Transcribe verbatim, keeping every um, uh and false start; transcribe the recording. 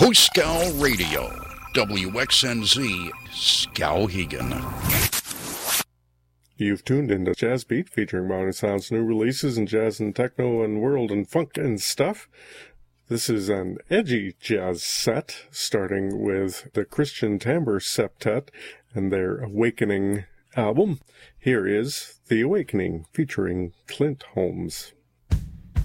Moose Scow Radio, W X N Z, Skowhegan. You've tuned into Jazz Beat, featuring modern sounds, new releases, and jazz and techno and world and funk and stuff. This is an edgy jazz set, starting with the Christian Timbre Septet and their Awakening album. Here is The Awakening, featuring Clint Holmes.